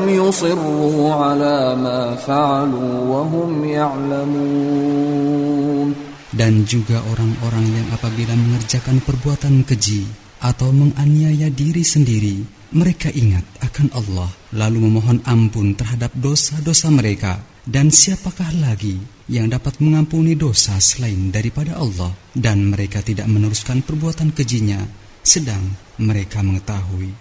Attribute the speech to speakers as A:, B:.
A: يصروا على ما فعلوا وهم يعلمون.
B: Dan juga orang-orang yang apabila mengerjakan perbuatan keji atau menganiaya diri sendiri, mereka ingat akan Allah, lalu memohon ampun terhadap dosa-dosa mereka. Dan siapakah lagi yang dapat mengampuni dosa selain daripada Allah? Dan mereka tidak meneruskan perbuatan kejinya, sedang mereka mengetahui